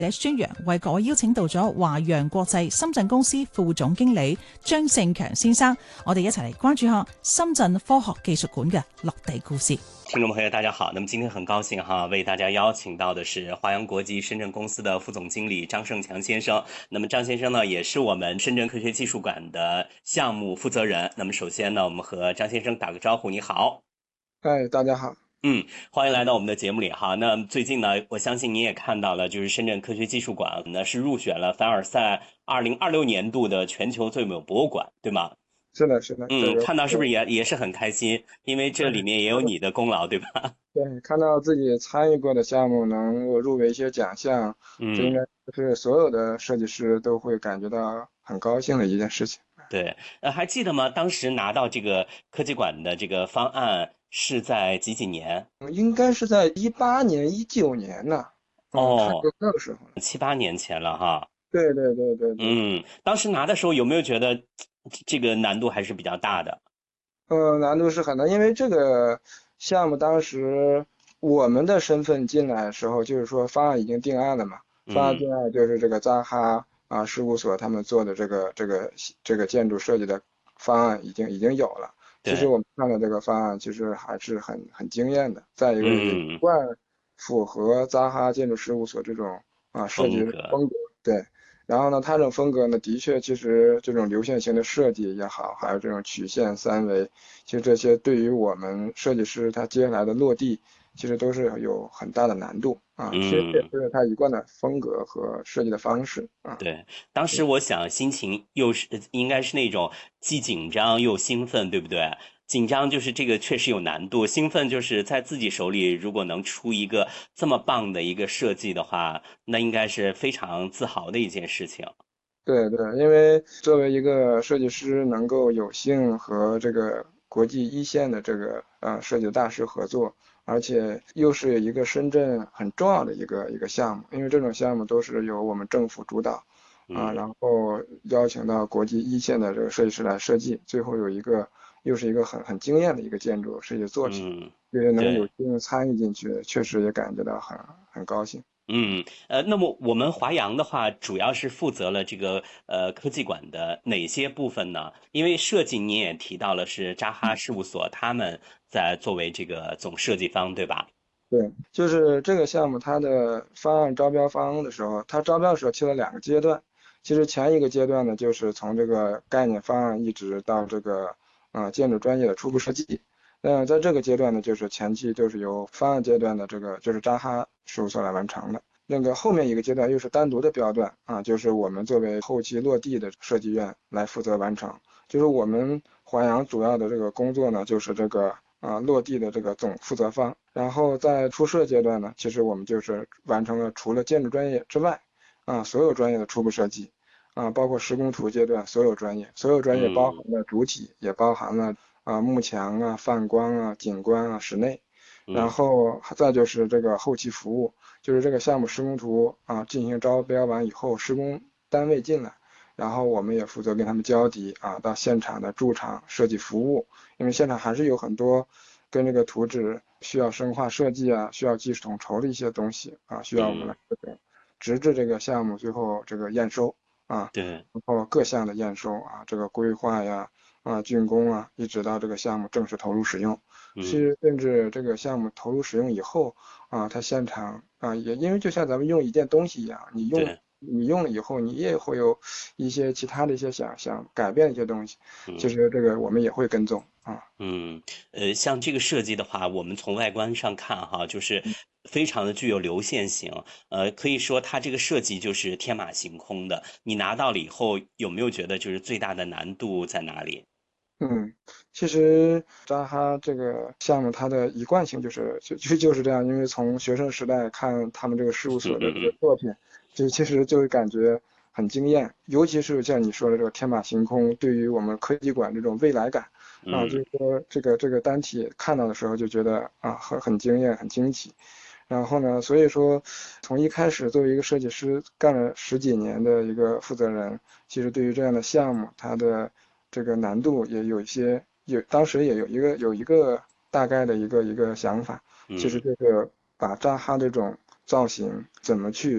宣揚為各位邀請到咗華陽國際深圳公司副總經理張勝強先生，我哋一齊嚟關注下深圳科學技術館嘅落地故事。 听众朋友大家好，那么今天很高兴为大家邀请到的是华阳国际深圳公司的副总经理张胜强先生。那么张先生呢，也是我们深圳科学技术馆的项目负责人。那么首先呢，我们和张先生打个招呼。你好。 大家好。 欢迎来到我们的节目里哈。那最近呢，我相信你也看到了，就是深圳科学技术馆呢是入选了凡尔赛2026年度的全球最美博物馆，对吗？ 是的。 看到是不是也是很开心？因为这里面也有你的功劳，对吧？ 对，看到自己参与过的项目能够入围一些奖项，这应该是所有的设计师都会感觉到很高兴的一件事情。 对，还记得吗？当时拿到这个科技馆的这个方案是在几年？ 应该是在18年、19年呢。差不多那个时候 ，7、8年前了哈。 对。 当时拿的时候有没有觉得这个难度还是比较大的？ 难度是很大，因为这个项目当时我们的身份进来的时候，就是说方案已经定案了嘛。方案定案就是这个扎哈事务所他们做的这个建筑设计的方案已经有了。其实我们看了这个方案，其实还是很惊艳的。再一个一贯符合扎哈建筑事务所这种设计风格。对。然后呢，它这种风格呢，的确，其实这种流线型的设计也好，还有这种曲线三维，其实这些对于我们设计师他接下来的落地，其实都是有很大的难度其实也是他一贯的风格和设计的方式对，当时我想心情应该是那种既紧张又兴奋，对不对？紧张就是这个确实有难度，兴奋就是在自己手里如果能出一个这么棒的一个设计的话，那应该是非常自豪的一件事情。 对，因为作为一个设计师，能够有幸和这个国际一线的这个设计大师合作，而且又是一个深圳很重要的一个项目，因为这种项目都是由我们政府主导然后邀请到国际一线的这个设计师来设计，最后又是一个很惊艳的一个建筑设计作品，因为能有幸参与进去，确实也感觉到很高兴。 那么我们华阳的话，主要是负责了这个科技馆的哪些部分呢？因为设计你也提到了是扎哈事务所他们在作为这个总设计方，对吧？ 对，就是这个项目它的方案招标方的时候，它招标的时候切了2个阶段。其实前一个阶段呢，就是从这个概念方案一直到这个建筑专业的初步设计。在这个阶段呢，就是前期就是由方案阶段的这个就是扎哈事务所来完成的。那个后面一个阶段又是单独的标段就是我们作为后期落地的设计院来负责完成。就是我们华阳主要的这个工作呢，就是这个落地的这个总负责方。然后在初设阶段呢，其实我们就是完成了除了建筑专业之外所有专业的初步设计包括施工图阶段所有专业包含了主体，也包含了幕墙泛光景观室内。然后再就是这个后期服务，就是这个项目施工图进行招标完以后，施工单位进来，然后我们也负责跟他们交底到现场的驻场设计服务。因为现场还是有很多跟这个图纸需要深化设计需要技术统筹的一些东西需要我们来直至这个项目最后这个验收对， 然后各项的验收这个规划竣工一直到这个项目正式投入使用。其实甚至这个项目投入使用以后它现场也因为就像咱们用一件东西一样，你用了以后，你也会有一些其他的一些想改变一些东西，其实这个我们也会跟踪像这个设计的话，我们从外观上看就是非常的具有流线型，可以说它这个设计就是天马行空的。你拿到了以后，有没有觉得就是最大的难度在哪里？ 其实扎哈这个项目它的一贯性就是这样，因为从学生时代看他们这个事务所的这个作品，其实就感觉很惊艳，尤其是像你说的这个天马行空，对于我们科技馆这种未来感就是说这个单体看到的时候就觉得很惊艳，很惊奇。然后呢，所以说从一开始作为一个设计师干了10几年的一个负责人，其实对于这样的项目，它的这个难度也有一些当时也有一个大概的一个想法，其实就是把扎哈这种造型怎么去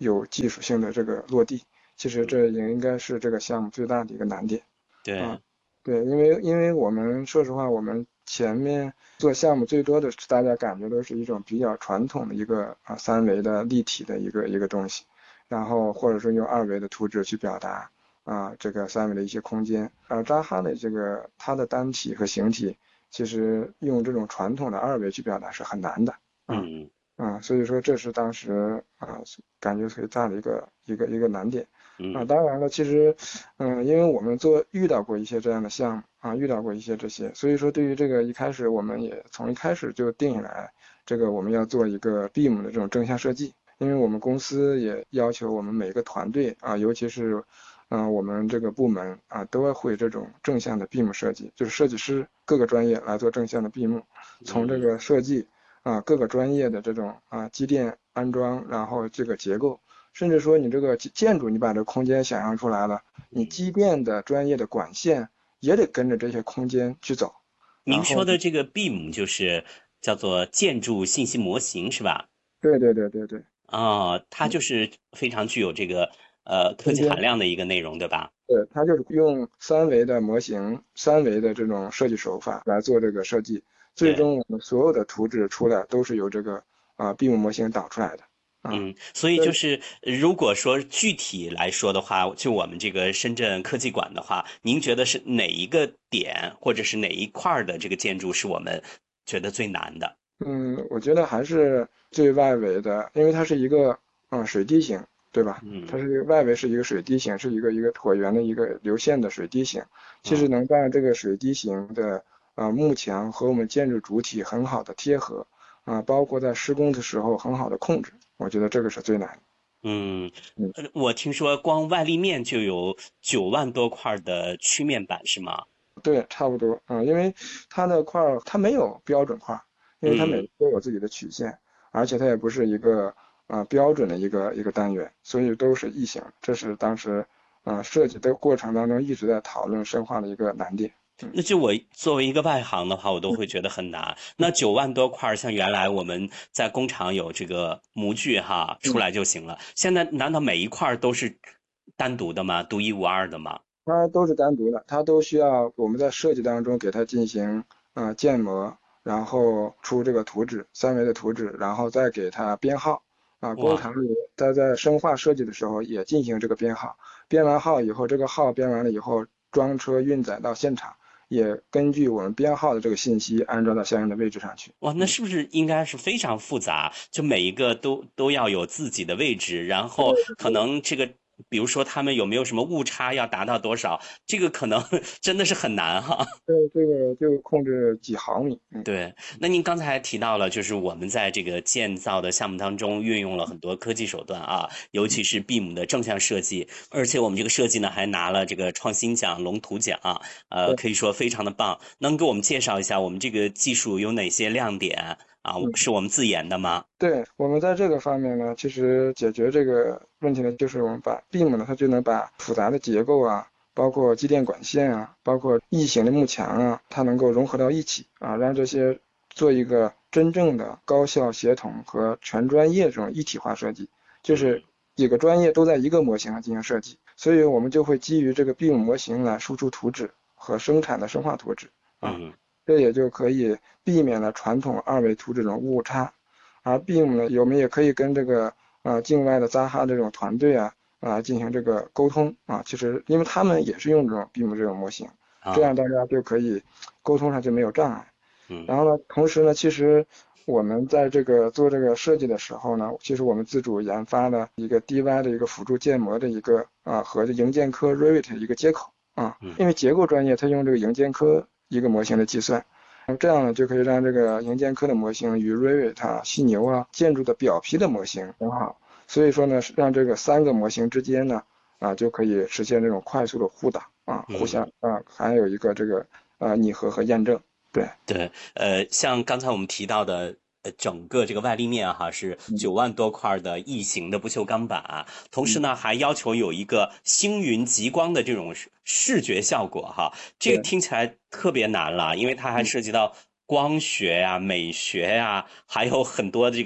有技术性的这个落地。其实这也应该是这个项目最大的一个难点。啊， 对， 对，因为我们说实话，我们前面做项目最多的是大家感觉都是一种比较传统的一个3维的立体的一个东西，然后或者说用2维的图纸去表达这个3维的一些空间。而扎哈的这个它的单体和形体，其实用这种传统的2维去表达是很难的。啊嗯所以说这是当时感觉最大的一个难点。 嗯当然了，其实，因为我们遇到过一些这样的项目遇到过一些这些，所以说对于这个一开始我们也从一开始就定下来，这个我们要做一个 BIM 的这种正向设计，因为我们公司也要求我们每个团队尤其是，我们这个部门都要会这种正向的 BIM 设计，就是设计师各个专业来做正向的 BIM，从这个设计各个专业的这种机电安装，然后这个结构。甚至说你这个建筑，你把这个空间想象出来了，你机电的专业的管线也得跟着这些空间去走。 您然后， 说的这个 BIM 就是叫做建筑信息模型是吧？ 对对对对对， 它就是非常具有这个科技空间， 含量的一个内容，对吧？ 对，它就是用3维的模型、3维的这种设计手法来做这个设计，最对。 终我们所有的图纸出来都是由这个BIM 模型导出来的。啊， 所以这就是如果说具体来说的话，就我们这个深圳科技馆的话，您觉得是哪一个点或者是哪一块儿的这个建筑是我们觉得最难的？ 我觉得还是最外围的，因为它是一个水滴形，对吧？它嗯是外围是一个水滴形，是一个椭圆的一个流线的水滴形。其实嗯能让这个水滴形的幕墙和我们建筑主体很好的贴合包括在施工的时候很好的控制，我觉得这个是最难的。 嗯， 嗯， 我听说光外立面就有9万多块的曲面板是吗？ 对，差不多因为它的块儿它没有标准块儿，因为它每嗯。 个都有自己的曲线，而且它也不是一个标准的一个单元，所以都是异形。这是当时设计的过程当中一直在讨论深化的一个难点。嗯那就我作为一个外行的话，我都会觉得很难。那9万多块，像原来我们在工厂有这个模具哈，出嗯， 来就行了。现在难道每一块都是单独的吗？独一无二的吗？ 它都是单独的，它都需要我们在设计当中给它进行建模，然后出这个图纸，3维的图纸，然后再给它编号工哇， 厂里它在深化设计的时候也进行这个编号，编完号以后，这个号编完了以后，装车运载到现场，也根据我们编号的这个信息安装到相应的位置上去。 哇，那是不是应该是非常复杂？就每一个都要有自己的位置，然后可能这个，比如说他们有没有什么误差要达到多少，这个可能真的是很难哈。 这个就控制几毫米。 对，那您刚才提到了，就是我们在这个建造的项目当中运用了很多科技手段啊，尤其是 BIM 的正向设计，而且我们这个设计呢还拿了这个创新奖、龙图奖对， 可以说非常的棒。能给我们介绍一下我们这个技术有哪些亮点啊？是我们自研的吗？ 对，我们在这个方面呢，其实解决这个问题呢，就是我们把 BIM 呢，它就能把复杂的结构包括机电管线包括异形的幕墙它能够融合到一起让这些做一个真正的高效协同和全专业这种一体化设计，就是几个专业都在一个模型上进行设计，所以我们就会基于这个 BIM 模型来输出图纸和生产的生化图纸啊。 嗯这也就可以避免了传统2维图这种误差，而 BIM 呢，我们也可以跟这个境外的扎哈这种团队进行这个沟通其实因为他们也是用这种 BIM 这种模型，这样啊大家就可以沟通上就没有障碍。 嗯然后呢，同时呢，其实我们在这个做这个设计的时候呢，其实我们自主研发了一个 DY 的一个辅助建模的一个和营建科 Revit 一个接口嗯因为结构专业它用这个营建科一个模型的计算，这样呢就可以让这个营建科的模型与 Revit 犀牛建筑的表皮的模型很好，所以说呢，让这个3个模型之间呢就可以实现这种快速的互打互嗯。 相还有一个这个拟合和验证。对， 对，像刚才我们提到的，整个这个外立面哈是9万多块的异形的不锈钢板，同时嗯， 呢还要求有一个星云极光的这种视觉效果哈，这个对， 听起来特别难了，因为它还嗯涉及到光学呀、美学呀，还有很多这个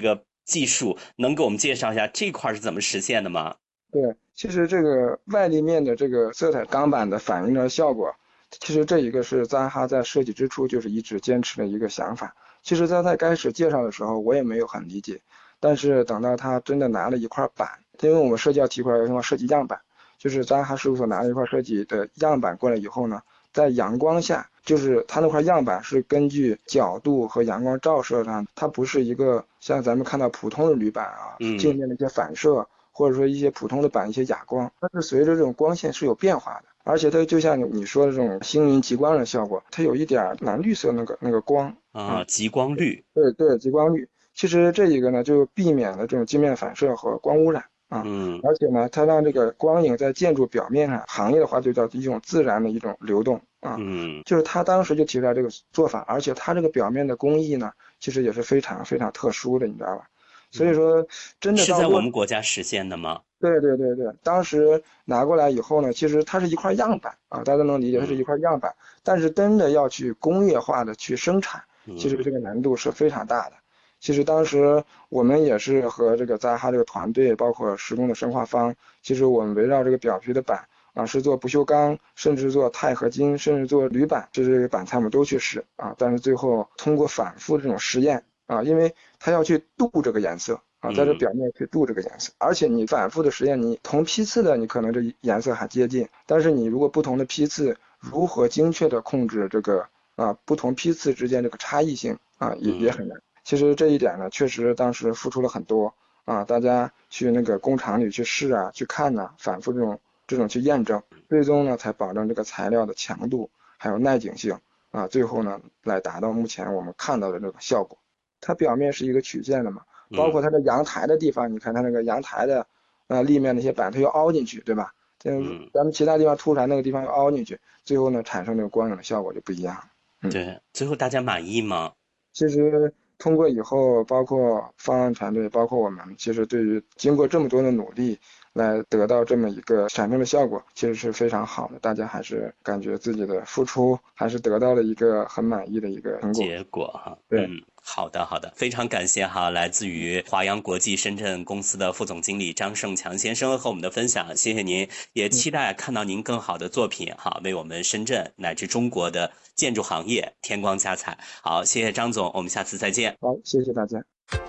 技术，能给我们介绍一下这块是怎么实现的吗？ 对，其实这个外立面的这个色彩钢板的反映的效果，其实这一个是扎哈在设计之初就是一直坚持的一个想法。其实他在开始介绍的时候，我也没有很理解，但是等到他真的拿了一块板，因为我们设计要提出来要设计样板，就是扎哈事务所拿了一块设计的样板过来以后呢，在阳光下，就是它那块样板是根据角度和阳光照射上，它不是一个像咱们看到普通的铝板啊，镜面的一些反射。或者说一些普通的板一些哑光，它是随着这种光线是有变化的，而且它就像你说的这种星云极光的效果，它有一点蓝绿色那个光啊，极光绿， 对对，极光绿。其实这一个呢，就避免了这种镜面反射和光污染啊，而且呢，它让这个光影在建筑表面上，行业的话就叫一种自然的一种流动啊，就是他当时就提出来这个做法，而且它这个表面的工艺呢，其实也是非常非常特殊的，你知道吧？所以说，真的是在我们国家实现的吗？ 对对对对，当时拿过来以后呢，其实它是一块样板啊，大家都能理解它是一块样板，但是真的要去工业化的去生产，其实这个难度是非常大的。其实当时我们也是和这个扎哈这个团队，包括施工的生化方，其实我们围绕这个表皮的板啊，是做不锈钢，甚至做钛合金，甚至做铝板，这个板材我们都去试啊，但是最后通过反复这种实验啊，因为它要去镀这个颜色。在这表面去镀这个颜色，而且你反复的实验，你同批次的你可能这颜色还接近，但是你如果不同的批次，如何精确的控制这个不同批次之间这个差异性啊，也很难。其实这一点呢，确实当时付出了很多啊，大家去那个工厂里去试啊，去看呐，反复这种去验证，最终呢才保证这个材料的强度还有耐景性啊，最后呢来达到目前我们看到的这个效果。它表面是一个曲线的嘛。包括它的阳台的地方，你看它那个阳台的，立面那些板，它要凹进去，对吧？咱们其他地方凸出来那个地方要凹进去，最后呢产生这个光影的效果就不一样。 对，最后大家满意吗？ 其实通过以后，包括方案团队，包括我们，其实对于经过这么多的努力来得到这么一个产生的效果，其实是非常好的。大家还是感觉自己的付出还是得到了一个很满意的一个成果结果哈。 对。 好的，好的，非常感谢哈，来自于华阳国际深圳公司的副总经理张胜强先生和我们的分享，谢谢您，也期待看到您更好的作品哈，为我们深圳乃至中国的建筑行业添光加彩。好，谢谢张總，我們下次再見。 好，謝謝大家。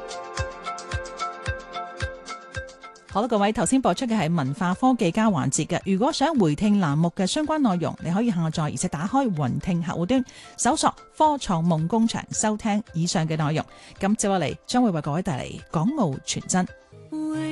好啦，各位，頭先播出嘅係文化科技家環節嘅。如果想回聽欄目嘅相關內容，你可以下載而且打開雲聽客戶端，搜索科創夢工場收聽以上嘅內容。咁接落嚟將會為各位帶嚟港澳傳真。